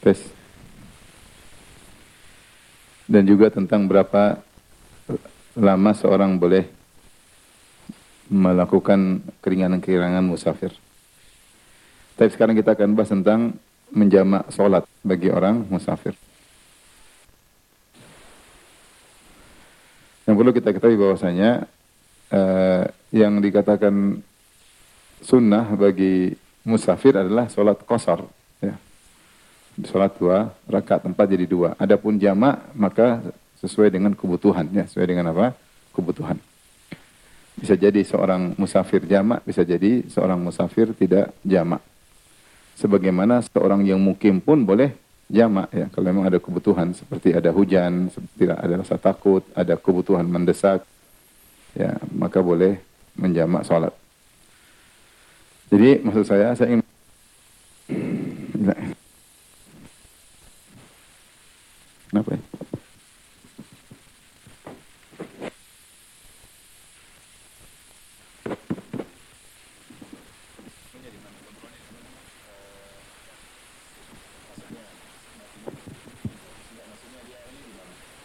Tes. Dan juga tentang berapa lama seorang boleh melakukan keringanan-keringanan musafir. Tapi sekarang kita akan bahas tentang menjamak solat bagi orang musafir. Yang perlu kita ketahui bahwasanya yang dikatakan sunnah bagi musafir adalah solat qasar. Ya. Solat 2 rakaat 4 jadi 2. Adapun jamak maka sesuai dengan kebutuhan. Ya, sesuai dengan apa? Kebutuhan. Bisa jadi seorang musafir jamak, bisa jadi seorang musafir tidak jamak. Sebagaimana seorang yang mukim pun boleh jamak ya, kalau memang ada kebutuhan seperti ada hujan, seperti ada rasa takut, ada kebutuhan mendesak, ya maka boleh menjamak sholat. Jadi maksud saya ingin kenapa ya?